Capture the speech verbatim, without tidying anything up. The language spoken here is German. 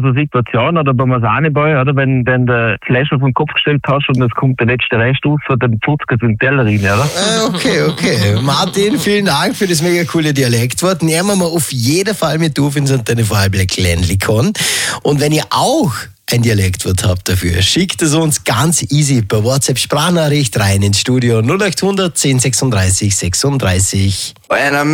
so eine Situation, oder beim Sahneball, oder wenn wenn der Fleisch auf den Kopf gestellt hast und es kommt der letzte Rest raus, dann putzt es in den Teller rein, oder? Äh, okay, okay. Martin, vielen Dank für das mega coole Dialektwort. Nehmen wir mal auf jeden Fall mit auf in so eine Vorarlberg Ländlikon. Und wenn ihr auch ein Dialektwort habt dafür, schickt es uns ganz easy per WhatsApp Sprachnachricht rein ins Studio null acht hundert zehn sechsunddreißig sechsunddreißig.